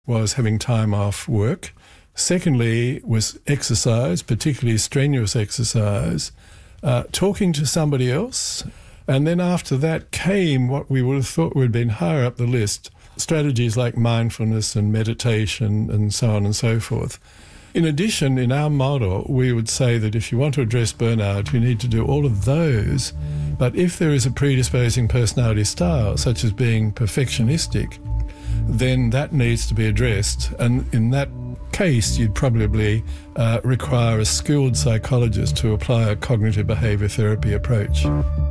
was having time off work. Secondly was exercise, particularly strenuous exercise, talking to somebody else. And then after that came what we would have thought would have been higher up the list, strategies like mindfulness and meditation and so on and so forth. In addition, in our model, we would say that if you want to address burnout, you need to do all of those. But if there is a predisposing personality style, such as being perfectionistic, then that needs to be addressed. And in that case, you'd probably require a skilled psychologist to apply a cognitive behaviour therapy approach.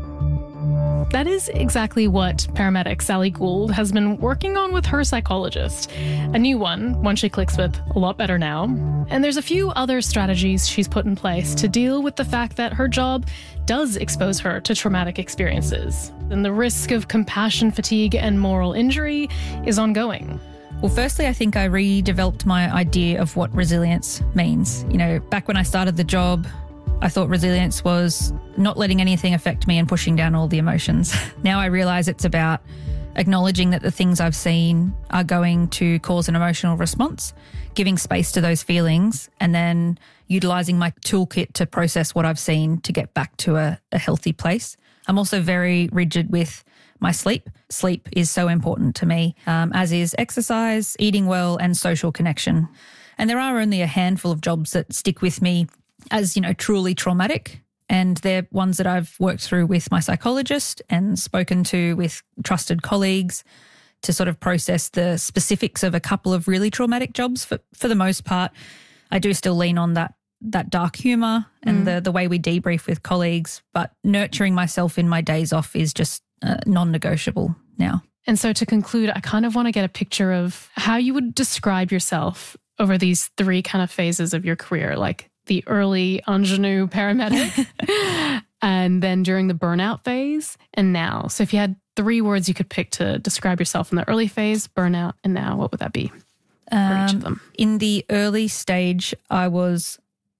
That is exactly what paramedic Sally Gould has been working on with her psychologist. A new one she clicks with a lot better now. And there's a few other strategies she's put in place to deal with the fact that her job does expose her to traumatic experiences. And the risk of compassion fatigue and moral injury is ongoing. Well, firstly, I think I redeveloped my idea of what resilience means. You know, back when I started the job, I thought resilience was not letting anything affect me and pushing down all the emotions. Now I realise it's about acknowledging that the things I've seen are going to cause an emotional response, giving space to those feelings, and then utilising my toolkit to process what I've seen to get back to a healthy place. I'm also very rigid with my sleep. Sleep is so important to me, as is exercise, eating well, and social connection. And there are only a handful of jobs that stick with me as, you know, truly traumatic. And they're ones that I've worked through with my psychologist and spoken to with trusted colleagues to sort of process the specifics of a couple of really traumatic jobs. For the most part, I do still lean on that dark humour and the way we debrief with colleagues, but nurturing myself in my days off is just non-negotiable now. And so to conclude, I kind of want to get a picture of how you would describe yourself over these three kind of phases of your career, like the early ingenue paramedic and then during the burnout phase and now. So if you had three words you could pick to describe yourself in the early phase, burnout, and now, what would that be for each of them? In the early stage, I was,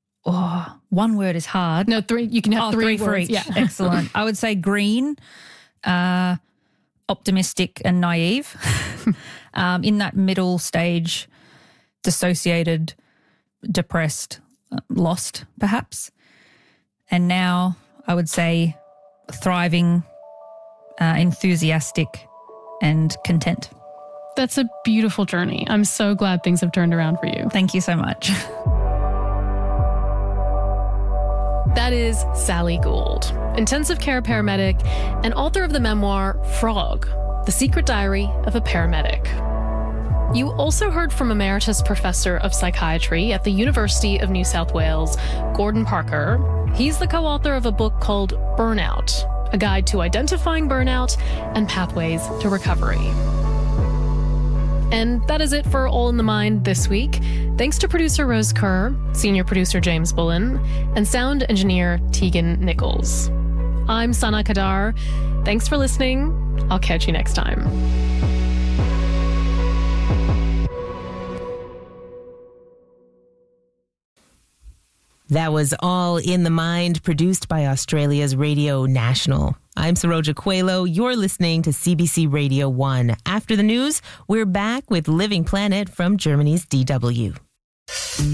one word is hard. No, three. You can have three for words. each. Yeah. Excellent. I would say green, optimistic and naive. In that middle stage, dissociated, depressed, lost perhaps. And now I would say thriving, enthusiastic and content. That's a beautiful journey. I'm so glad things have turned around for you. Thank you so much. That is Sally Gould, intensive care paramedic and author of the memoir Frog, The Secret Diary of a Paramedic. You also heard from Emeritus Professor of Psychiatry at the University of New South Wales, Gordon Parker. He's the co-author of a book called Burnout, a guide to identifying burnout and pathways to recovery. And that is it for All in the Mind this week. Thanks to producer Rose Kerr, senior producer James Bullen, and sound engineer Tegan Nichols. I'm Sana Kadar. Thanks for listening. I'll catch you next time. That was All in the Mind, produced by Australia's Radio National. I'm Saroja Coelho. You're listening to CBC Radio 1. After the news, we're back with Living Planet from Germany's DW.